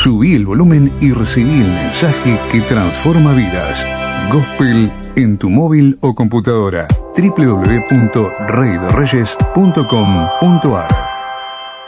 Subí el volumen y recibí el mensaje que transforma vidas. Gospel en tu móvil o computadora. www.reydereyes.com.ar